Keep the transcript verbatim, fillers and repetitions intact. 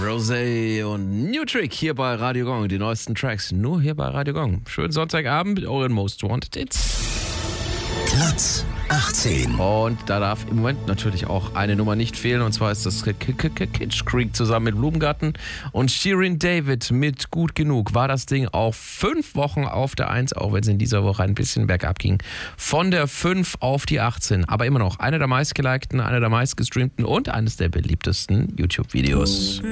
Rosé und New Trick hier bei Radio Gong. Die neuesten Tracks nur hier bei Radio Gong. Schönen Sonntagabend mit euren Most Wanted Hits. Platz achtzehn. Und da darf im Moment natürlich auch eine Nummer nicht fehlen. Und zwar ist das Kitsch Creek zusammen mit Blumengarten und Shirin David mit Gut Genug. War das Ding auch fünf Wochen auf der eins, auch wenn es in dieser Woche ein bisschen bergab ging. Von der fünf auf die achtzehn. Aber immer noch einer der meistgelikten, einer der meistgestreamten und eines der beliebtesten YouTube-Videos.